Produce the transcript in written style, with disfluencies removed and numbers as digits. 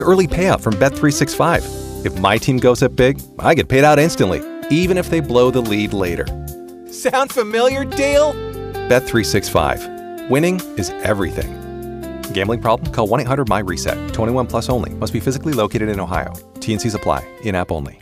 early payout from Bet365. If my team goes up big, I get paid out instantly, even if they blow the lead later. Sound familiar, Dale? Bet365. Winning is everything. Gambling problem? Call 1-800-MY-RESET. 21 plus only. Must be physically located in Ohio. T&Cs apply. In-app only.